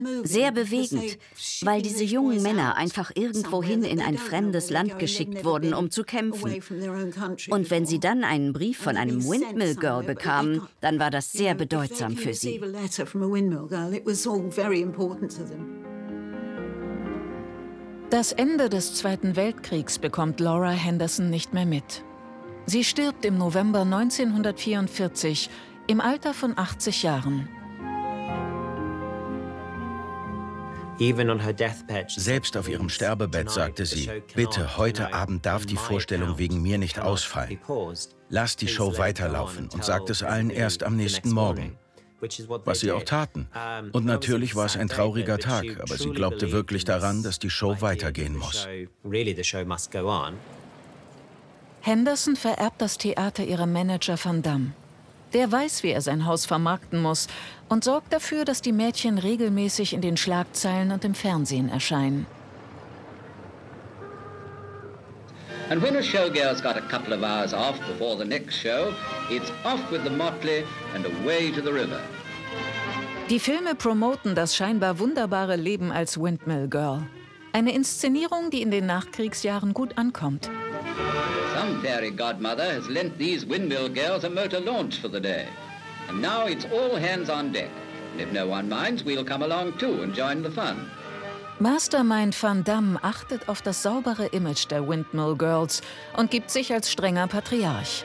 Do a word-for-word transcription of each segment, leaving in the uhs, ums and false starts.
Sehr bewegend, weil diese jungen Männer einfach irgendwohin in ein fremdes Land geschickt wurden, um zu kämpfen. Und wenn sie dann einen Brief von einem Windmill Girl bekamen, dann war das sehr bedeutsam für sie. Das Ende des Zweiten Weltkriegs bekommt Laura Henderson nicht mehr mit. Sie stirbt im November neunzehnhundertvierundvierzig im Alter von achtzig Jahren. Selbst auf ihrem Sterbebett sagte sie, bitte, heute Abend darf die Vorstellung wegen mir nicht ausfallen. Lass die Show weiterlaufen und sagt es allen erst am nächsten Morgen. Was sie auch taten. Und natürlich war es ein trauriger Tag, aber sie glaubte wirklich daran, dass die Show weitergehen muss. Henderson vererbt das Theater ihrem Manager Van Damme. Der weiß, wie er sein Haus vermarkten muss und sorgt dafür, dass die Mädchen regelmäßig in den Schlagzeilen und im Fernsehen erscheinen. And when a showgirl's got a couple of hours off before the next show, it's off with the motley and away to the river. Die Filme promoten das scheinbar wunderbare Leben als Windmill Girl. Eine Inszenierung, die in den Nachkriegsjahren gut ankommt. Some fairy godmother has lent these windmill girls a motor launch for the day. And now it's all hands on deck. And if no one minds, we'll come along too and join the fun. Mastermind Van Damme achtet auf das saubere Image der Windmill Girls und gibt sich als strenger Patriarch.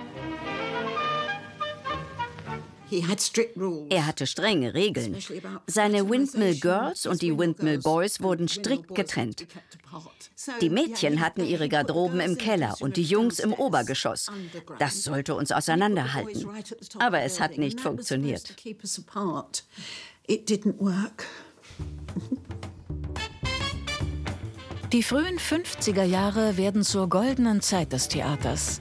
Er hatte strenge Regeln. Seine Windmill Girls und die Windmill Boys wurden strikt getrennt. Die Mädchen hatten ihre Garderoben im Keller und die Jungs im Obergeschoss. Das sollte uns auseinanderhalten. Aber es hat nicht funktioniert. Die frühen fünfziger Jahre werden zur goldenen Zeit des Theaters.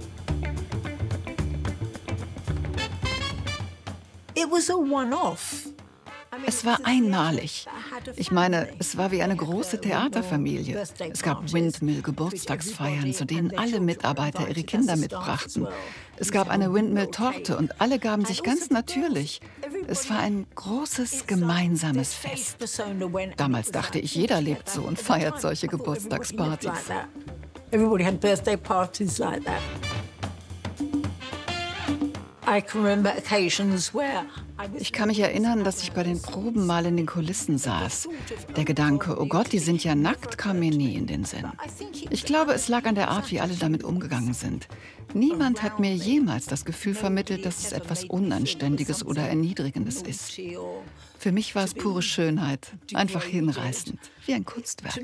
Es war einmalig. Ich meine, es war wie eine große Theaterfamilie. Es gab Windmill-Geburtstagsfeiern, zu denen alle Mitarbeiter ihre Kinder mitbrachten. Es gab eine Windmill-Torte und alle gaben sich ganz natürlich. Es war ein großes, gemeinsames Fest. Damals dachte ich, jeder lebt so und feiert solche Geburtstagspartys. Ich kann mich erinnern, dass ich bei den Proben mal in den Kulissen saß. Der Gedanke, oh Gott, die sind ja nackt, kam mir nie in den Sinn. Ich glaube, es lag an der Art, wie alle damit umgegangen sind. Niemand hat mir jemals das Gefühl vermittelt, dass es etwas Unanständiges oder Erniedrigendes ist. Für mich war es pure Schönheit, einfach hinreißend, wie ein Kunstwerk.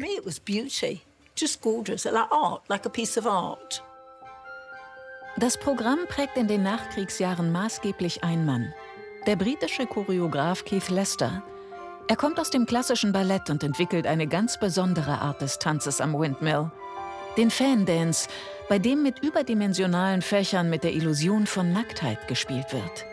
Das Programm prägt in den Nachkriegsjahren maßgeblich ein Mann, der britische Choreograf Keith Lester. Er kommt aus dem klassischen Ballett und entwickelt eine ganz besondere Art des Tanzes am Windmill. Den Fan-Dance, bei dem mit überdimensionalen Fächern mit der Illusion von Nacktheit gespielt wird.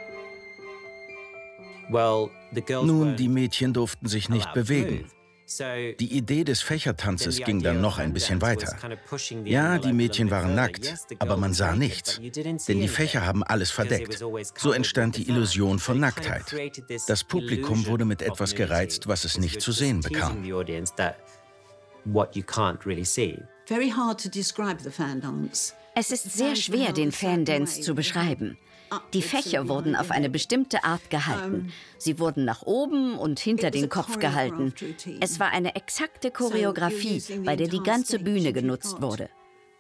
Nun, die Mädchen durften sich nicht bewegen. Die Idee des Fächertanzes ging dann noch ein bisschen weiter. Ja, die Mädchen waren nackt, aber man sah nichts, denn die Fächer haben alles verdeckt. So entstand die Illusion von Nacktheit. Das Publikum wurde mit etwas gereizt, was es nicht zu sehen bekam. Es ist sehr schwer, den Fan-Dance zu beschreiben. Die Fächer wurden auf eine bestimmte Art gehalten. Sie wurden nach oben und hinter den Kopf gehalten. Es war eine exakte Choreografie, bei der die ganze Bühne genutzt wurde.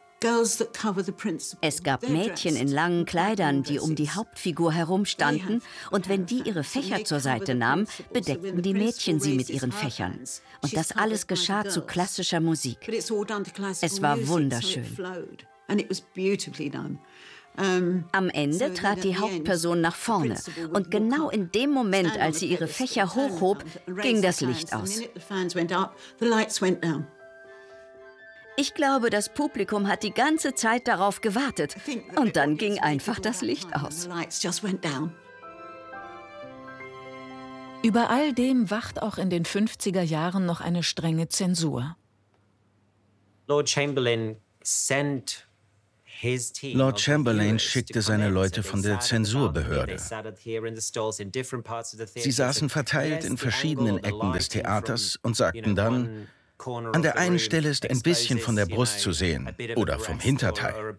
Es gab Mädchen in langen Kleidern, die um die Hauptfigur herumstanden, und wenn die ihre Fächer zur Seite nahmen, bedeckten die Mädchen sie mit ihren Fächern. Und das alles geschah zu klassischer Musik. Es war wunderschön. Am Ende trat die Hauptperson nach vorne und genau in dem Moment, als sie ihre Fächer hochhob, ging das Licht aus. Ich glaube, das Publikum hat die ganze Zeit darauf gewartet und dann ging einfach das Licht aus. Über all dem wacht auch in den fünfziger Jahren noch eine strenge Zensur. Lord Chamberlain sent Lord Chamberlain schickte seine Leute von der Zensurbehörde. Sie saßen verteilt in verschiedenen Ecken des Theaters und sagten dann, an der einen Stelle ist ein bisschen von der Brust zu sehen oder vom Hinterteil.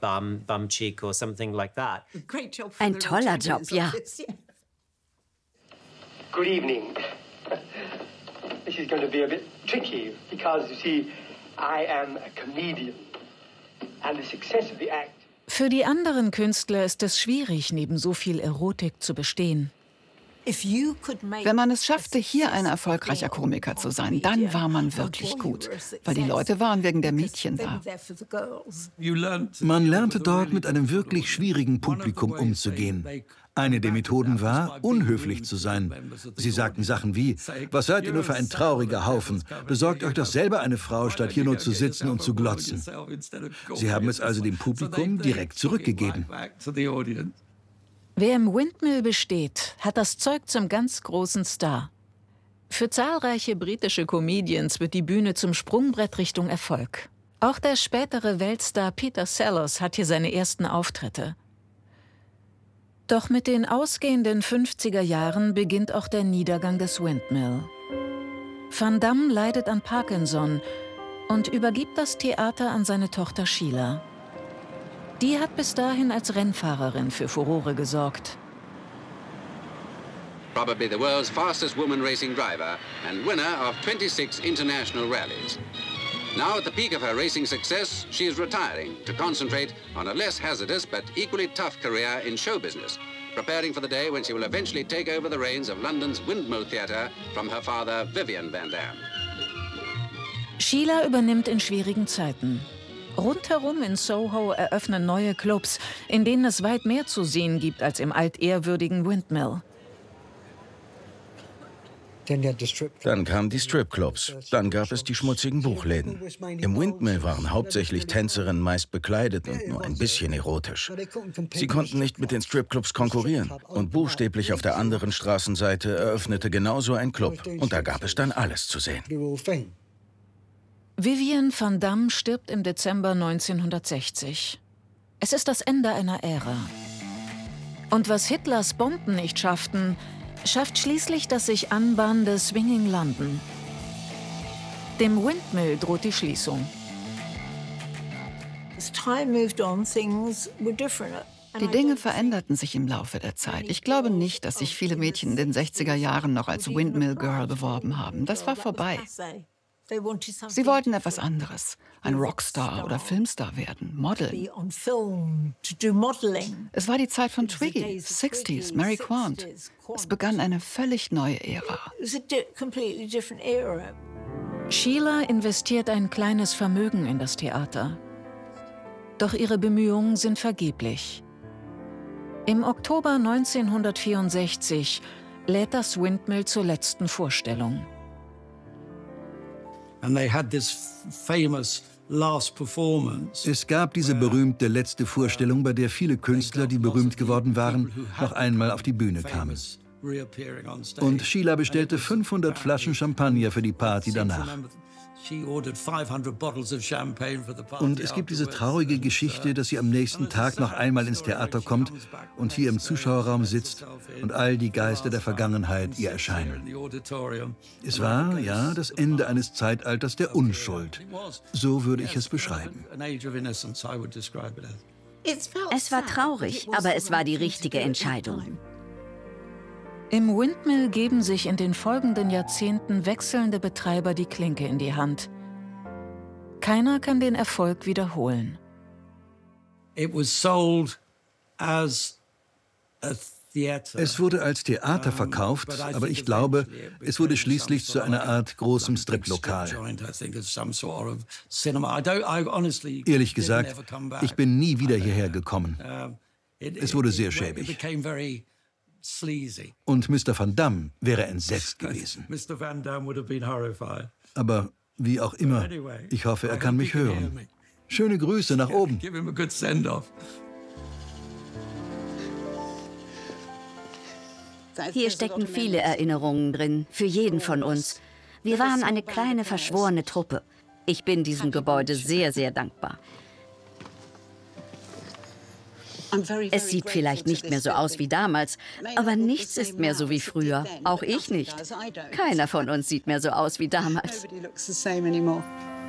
Ein toller Job, ja. Good evening. This is going to be a bit tricky because, you see, I am a comedian. And the success of the act. Für die anderen Künstler ist es schwierig, neben so viel Erotik zu bestehen. Wenn man es schaffte, hier ein erfolgreicher Komiker zu sein, dann war man wirklich gut, weil die Leute waren wegen der Mädchen da. Man lernte dort, mit einem wirklich schwierigen Publikum umzugehen. Eine der Methoden war, unhöflich zu sein. Sie sagten Sachen wie, was seid ihr nur für ein trauriger Haufen? Besorgt euch doch selber eine Frau, statt hier nur zu sitzen und zu glotzen. Sie haben es also dem Publikum direkt zurückgegeben. Wer im Windmill besteht, hat das Zeug zum ganz großen Star. Für zahlreiche britische Comedians wird die Bühne zum Sprungbrett Richtung Erfolg. Auch der spätere Weltstar Peter Sellers hat hier seine ersten Auftritte. Doch mit den ausgehenden fünfziger Jahren beginnt auch der Niedergang des Windmill. Van Damme leidet an Parkinson und übergibt das Theater an seine Tochter Sheila. Die hat bis dahin als Rennfahrerin für Furore gesorgt. Probably the world's fastest woman racing driver and winner of twenty-six international rallies. Now at the peak of her racing success, she is retiring to concentrate on a less hazardous but equally tough career in show business, preparing for the day when she will eventually take over the reins of London's Windmill Theatre from her father Vivian Van Damme. Sheila übernimmt in schwierigen Zeiten. Rundherum in Soho eröffnen neue Clubs, in denen es weit mehr zu sehen gibt als im altehrwürdigen Windmill. Dann kamen die Stripclubs, dann gab es die schmutzigen Buchläden. Im Windmill waren hauptsächlich Tänzerinnen meist bekleidet und nur ein bisschen erotisch. Sie konnten nicht mit den Stripclubs konkurrieren. Und buchstäblich auf der anderen Straßenseite eröffnete genauso ein Club. Und da gab es dann alles zu sehen. Vivian Van Damme stirbt im Dezember neunzehnhundertsechzig. Es ist das Ende einer Ära. Und was Hitlers Bomben nicht schafften, schafft schließlich das sich anbahnende Swinging London. Dem Windmill droht die Schließung. Die Dinge veränderten sich im Laufe der Zeit. Ich glaube nicht, dass sich viele Mädchen in den sechziger Jahren noch als Windmill Girl beworben haben. Das war vorbei. Sie wollten etwas anderes, ein Rockstar oder Filmstar werden, modeln. Es war die Zeit von Twiggy, sechziger, Mary Quant. Es begann eine völlig neue Ära. Sheila investiert ein kleines Vermögen in das Theater. Doch ihre Bemühungen sind vergeblich. Im Oktober neunzehnhundertvierundsechzig lädt das Windmill zur letzten Vorstellung. Es gab diese berühmte letzte Vorstellung, bei der viele Künstler, die berühmt geworden waren, noch einmal auf die Bühne kamen. Und Sheila bestellte fünfhundert Flaschen Champagner für die Party danach. Und es gibt diese traurige Geschichte, dass sie am nächsten Tag noch einmal ins Theater kommt und hier im Zuschauerraum sitzt und all die Geister der Vergangenheit ihr erscheinen. Es war, ja, das Ende eines Zeitalters der Unschuld. So würde ich es beschreiben. Es war traurig, aber es war die richtige Entscheidung. Im Windmill geben sich in den folgenden Jahrzehnten wechselnde Betreiber die Klinke in die Hand. Keiner kann den Erfolg wiederholen. Es wurde als Theater verkauft, aber ich glaube, es wurde schließlich zu einer Art großem Striplokal. Ehrlich gesagt, ich bin nie wieder hierher gekommen. Es wurde sehr schäbig. Und Mister Van Damme wäre entsetzt gewesen. Aber wie auch immer, ich hoffe, er kann mich hören. Schöne Grüße nach oben. Hier stecken viele Erinnerungen drin, für jeden von uns. Wir waren eine kleine, verschworene Truppe. Ich bin diesem Gebäude sehr, sehr dankbar. Es sieht vielleicht nicht mehr so aus wie damals, aber nichts ist mehr so wie früher. Auch ich nicht. Keiner von uns sieht mehr so aus wie damals.